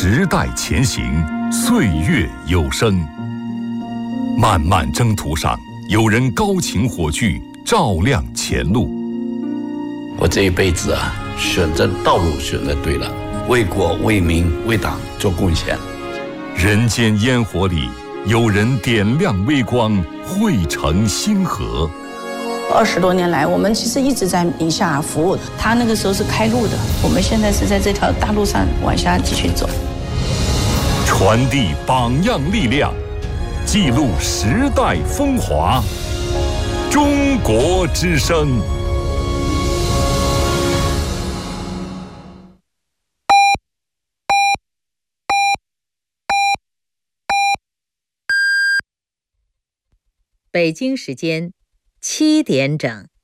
时代前行，岁月有声。漫漫征途上，有人高擎火炬，照亮前路。 我这一辈子选择道路选择对了，为国为民为党做贡献。 人间烟火里，有人点亮微光，汇成星河。 20多年来，我们其实一直在宁夏服务。他那个时候是开路的，我们现在是在这条大路上往下继续走。 传递榜样力量，记录时代风华。中国之声。 北京时间7点整。